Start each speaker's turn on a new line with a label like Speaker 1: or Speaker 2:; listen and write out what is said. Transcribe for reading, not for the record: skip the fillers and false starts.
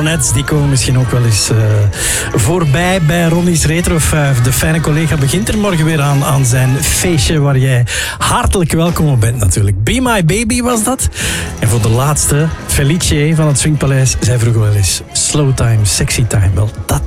Speaker 1: Ronettes, die komen misschien ook wel eens voorbij bij Ronnie's Retro 5. De fijne collega begint er morgen weer aan zijn feestje waar jij hartelijk welkom op bent natuurlijk. Be My Baby was dat. En voor de laatste, Felice van het Swingpaleis, zij vroeg wel eens slow time, sexy time. Wel, dat